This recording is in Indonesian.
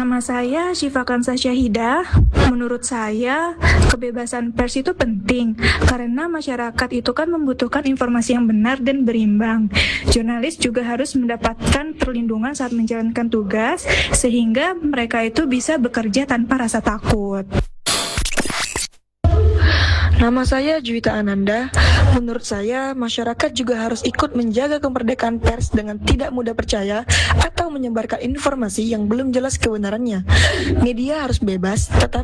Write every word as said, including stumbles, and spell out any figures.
Nama saya Syifa Kansa Syahidah. Menurut saya, kebebasan pers itu penting karena masyarakat itu kan membutuhkan informasi yang benar dan berimbang. Jurnalis juga harus mendapatkan perlindungan saat menjalankan tugas sehingga mereka itu bisa bekerja tanpa rasa takut. Nama saya Juwita Ananda. Menurut saya, masyarakat juga harus ikut menjaga kemerdekaan pers dengan tidak mudah percaya atau menyebarkan informasi yang belum jelas kebenarannya. Media harus bebas, tetapi